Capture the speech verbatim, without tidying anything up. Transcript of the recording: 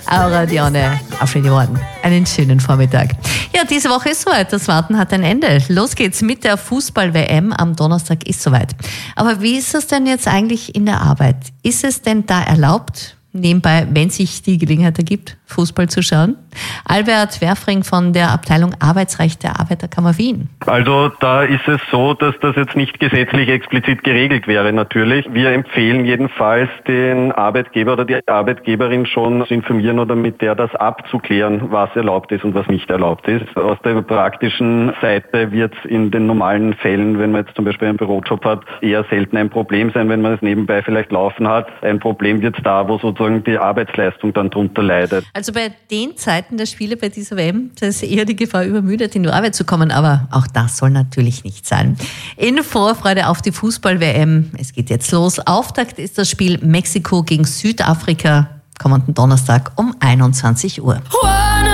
Aura Dione auf Radio One. Einen schönen Vormittag. Ja, diese Woche ist soweit. Das Warten hat ein Ende. Los geht's mit der Fußball-W M. Am Donnerstag ist soweit. Aber wie ist es denn jetzt eigentlich in der Arbeit? Ist es denn da erlaubt, nebenbei, wenn sich die Gelegenheit ergibt, Fußball zu schauen? Albert Werfring von der Abteilung Arbeitsrecht der Arbeiterkammer Wien. Also da ist es so, dass das jetzt nicht gesetzlich explizit geregelt wäre natürlich. Wir empfehlen jedenfalls den Arbeitgeber oder die Arbeitgeberin schon zu informieren oder mit der das abzuklären, was erlaubt ist und was nicht erlaubt ist. Aus der praktischen Seite wird es in den normalen Fällen, wenn man jetzt zum Beispiel einen Bürojob hat, eher selten ein Problem sein, wenn man es nebenbei vielleicht laufen hat. Ein Problem wird es da, wo sozusagen die Arbeitsleistung dann drunter leidet. Also bei den Zeiten der Spiele bei dieser W M, da ist eher die Gefahr, übermüdet in die Arbeit zu kommen, aber auch das soll natürlich nicht sein. In Vorfreude auf die Fußball-W M, es geht jetzt los. Auftakt ist das Spiel Mexiko gegen Südafrika, kommenden Donnerstag um einundzwanzig Uhr.